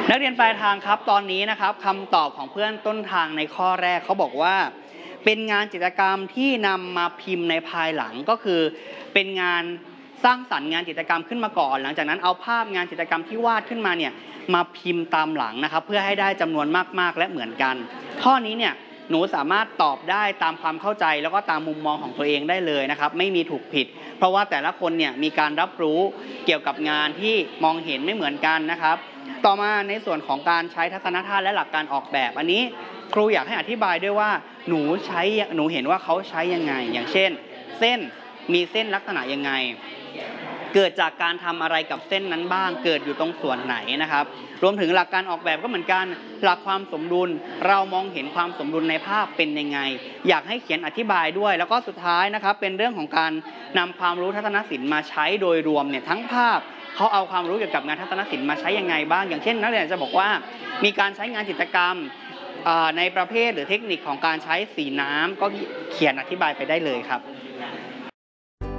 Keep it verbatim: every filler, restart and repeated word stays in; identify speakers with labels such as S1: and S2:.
S1: นักเรียนปลายทางครับตอนนี้นะครับคำตอบของเพื่อนต้นทางในข้อแรกเขาบอกว่าเป็นงานจิตรกรรมที่นำมาพิมพ์ในภายหลังก็คือเป็นงานสร้างสรรค์งานจิตรกรรมขึ้นมาก่อนหลังจากนั้นเอาภาพงานจิตรกรรมที่วาดขึ้นมาเนี่ยมาพิมพ์ตามหลังนะครับเพื่อให้ได้จำนวนมากๆและเหมือนกันข้อนี้เนี่ยหนูสามารถตอบได้ตามความเข้าใจแล้วก็ตามมุมมองของตัวเองได้เลยนะครับไม่มีถูกผิดเพราะว่าแต่ละคนเนี่ยมีการรับรู้เกี่ยวกับงานที่มองเห็นไม่เหมือนกันนะครับต่อมาในส่วนของการใช้ทัศนทัศน์และหลักการออกแบบอันนี้ครูอยากให้อธิบายด้วยว่าหนูใช้หนูเห็นว่าเขาใช้ยังไงอย่างเช่นเส้นมีเส้นลักษณะยังไงเกิดจากการทำอะไรกับเส้นนั้นบ้างเกิดอยู่ตรงส่วนไหนนะครับรวมถึงหลักการออกแบบก็เหมือนกันหลักความสมดุลเรามองเห็นความสมดุลในภาพเป็นยังไงอยากให้เขียนอธิบายด้วยแล้วก็สุดท้ายนะครับเป็นเรื่องของการนำความรู้ทัศนศิลป์มาใช้โดยรวมเนี่ยทั้งภาพเขาเอาความรู้เกี่ยวกับงานทัศนศิลป์มาใช้ยังไงบ้างอย่างเช่นนักเรียนจะบอกว่ามีการใช้งานจิตรกรรมในประเภทหรือเทคนิคของการใช้สีน้ำก็เขียนอธิบายไปได้เลยครับ